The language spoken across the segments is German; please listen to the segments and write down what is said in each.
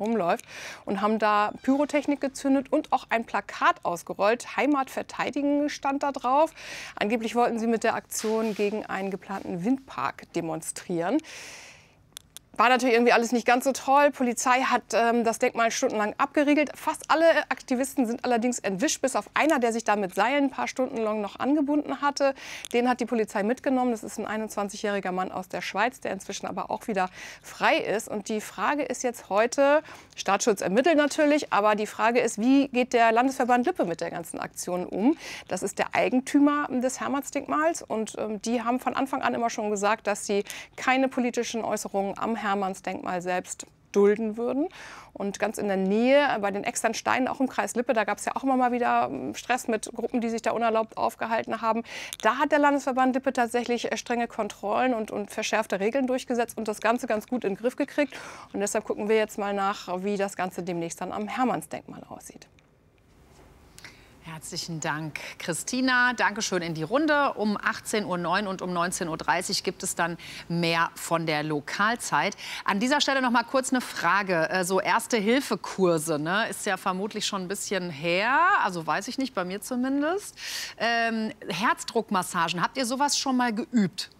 herumläuft und haben da Pyrotechnik gezündet und auch ein Plakat ausgerollt. Heimat verteidigen stand da drauf. Angeblich wollten sie mit der Aktion gegen einen geplanten Windpark demonstrieren. War natürlich irgendwie alles nicht ganz so toll. Polizei hat das Denkmal stundenlang abgeriegelt. Fast alle Aktivisten sind allerdings entwischt, bis auf einer, der sich da mit Seilen ein paar Stunden lang noch angebunden hatte. Den hat die Polizei mitgenommen. Das ist ein 21-jähriger Mann aus der Schweiz, der inzwischen aber auch wieder frei ist. Und die Frage ist jetzt heute, Staatsschutz ermittelt natürlich, aber die Frage ist, wie geht der Landesverband Lippe mit der ganzen Aktion um? Das ist der Eigentümer des Hermannsdenkmals und die haben von Anfang an immer schon gesagt, dass sie keine politischen Äußerungen am Hermannsdenkmal selbst dulden würden. Und ganz in der Nähe, bei den externen Steinen, auch im Kreis Lippe, da gab es ja auch immer mal wieder Stress mit Gruppen, die sich da unerlaubt aufgehalten haben. Da hat der Landesverband Lippe tatsächlich strenge Kontrollen und verschärfte Regeln durchgesetzt und das Ganze ganz gut in den Griff gekriegt. Und deshalb gucken wir jetzt mal nach, wie das Ganze demnächst dann am Hermannsdenkmal aussieht. Herzlichen Dank, Christina. Dankeschön in die Runde. Um 18:09 Uhr und um 19:30 Uhr gibt es dann mehr von der Lokalzeit. An dieser Stelle noch mal kurz eine Frage. So Erste-Hilfe-Kurse, ne? Ist ja vermutlich schon ein bisschen her. Also weiß ich nicht, bei mir zumindest. Herzdruckmassagen, habt ihr sowas schon mal geübt?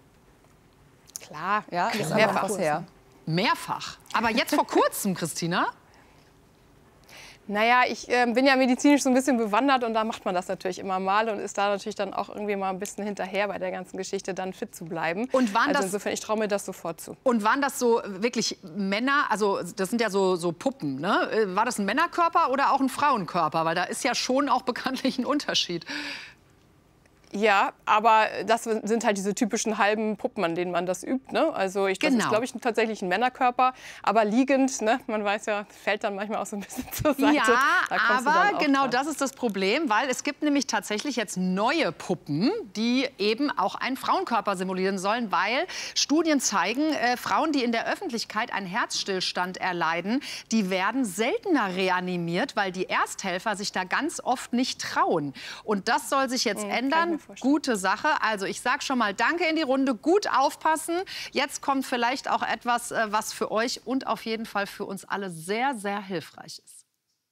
Klar, ja, ist mehrfach. Mehrfach? Aber jetzt vor kurzem, Christina? Naja, ich bin ja medizinisch so ein bisschen bewandert und da macht man das natürlich immer mal und ist da natürlich dann auch irgendwie mal ein bisschen hinterher bei der ganzen Geschichte, dann fit zu bleiben. Und waren also das, insofern, ich traue mir das sofort zu. Und waren das so wirklich Männer, also das sind ja so Puppen, ne? War das ein Männerkörper oder auch ein Frauenkörper? Weil da ist ja schon auch bekanntlich ein Unterschied. Ja, aber das sind halt diese typischen halben Puppen, an denen man das übt. Ne? Also das ist, glaube ich, tatsächlich ein Männerkörper, aber liegend, ne? Man weiß ja, fällt dann manchmal auch so ein bisschen zur Seite. Ja, aber genau das ist das Problem, weil es gibt nämlich tatsächlich jetzt neue Puppen, die eben auch einen Frauenkörper simulieren sollen, weil Studien zeigen, Frauen, die in der Öffentlichkeit einen Herzstillstand erleiden, die werden seltener reanimiert, weil die Ersthelfer sich da ganz oft nicht trauen. Und das soll sich jetzt ändern. Gute Sache. Also ich sage schon mal Danke in die Runde. Gut aufpassen. Jetzt kommt vielleicht auch etwas, was für euch und auf jeden Fall für uns alle sehr, sehr hilfreich ist.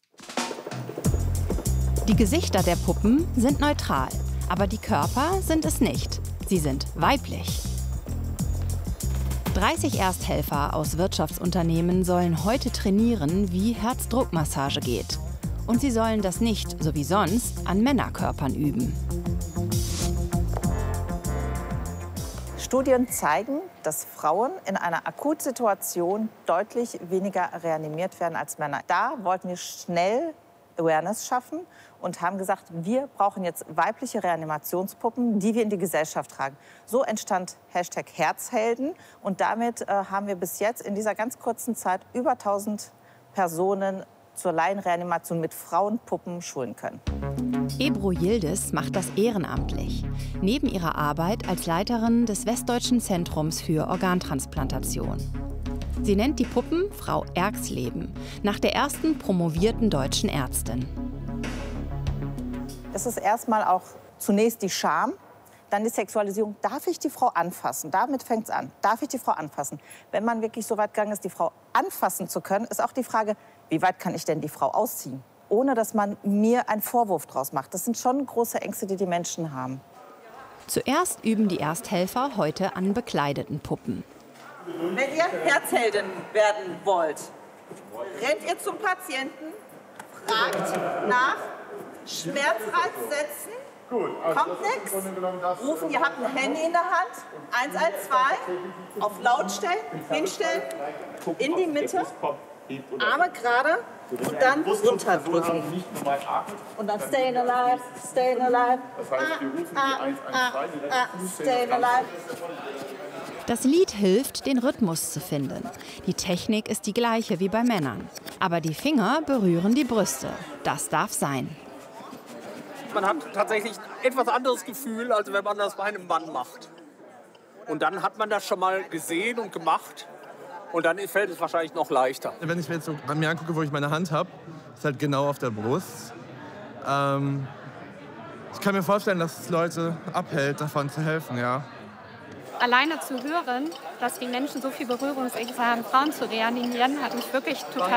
Die Gesichter der Puppen sind neutral, aber die Körper sind es nicht. Sie sind weiblich. 30 Ersthelfer aus Wirtschaftsunternehmen sollen heute trainieren, wie Herzdruckmassage geht. Und sie sollen das nicht, so wie sonst, an Männerkörpern üben. Studien zeigen, dass Frauen in einer Akutsituation deutlich weniger reanimiert werden als Männer. Da wollten wir schnell Awareness schaffen und haben gesagt, wir brauchen jetzt weibliche Reanimationspuppen, die wir in die Gesellschaft tragen. So entstand #Herzhelden und damit haben wir bis jetzt in dieser ganz kurzen Zeit über 1000 Personen zur Laienreanimation mit Frauenpuppen schulen können. Ebru Yildiz macht das ehrenamtlich, neben ihrer Arbeit als Leiterin des Westdeutschen Zentrums für Organtransplantation. Sie nennt die Puppen Frau Erxleben, nach der ersten promovierten deutschen Ärztin. Es ist erstmal auch zunächst die Scham, dann die Sexualisierung. Darf ich die Frau anfassen? Damit fängt es an. Darf ich die Frau anfassen? Wenn man wirklich so weit gegangen ist, die Frau anfassen zu können, ist auch die Frage, wie weit kann ich denn die Frau ausziehen? Ohne dass man mir einen Vorwurf draus macht. Das sind schon große Ängste, die die Menschen haben. Zuerst üben die Ersthelfer heute an bekleideten Puppen. Wenn ihr Herzheldin werden wollt, rennt ihr zum Patienten, fragt nach, Schmerzreiz setzen, kommt nichts, rufen, ihr habt ein Handy in der Hand, 112, auf laut stellen, hinstellen, in die Mitte, Arme gerade und dann runterdrücken. Und dann staying alive, staying alive. Das heißt, wir rufen die 112 staying alive. Das Lied hilft, den Rhythmus zu finden. Die Technik ist die gleiche wie bei Männern. Aber die Finger berühren die Brüste. Das darf sein. Man hat tatsächlich ein etwas anderes Gefühl, als wenn man das bei einem Mann macht. Und dann hat man das schon mal gesehen und gemacht. Und dann fällt es wahrscheinlich noch leichter. Wenn ich mir jetzt so bei mir angucke, wo ich meine Hand habe, ist halt genau auf der Brust. Ich kann mir vorstellen, dass es Leute abhält, davon zu helfen, ja. Alleine zu hören, dass die Menschen so viel Berührungsängste haben, Frauen zu reanimieren, hat mich wirklich total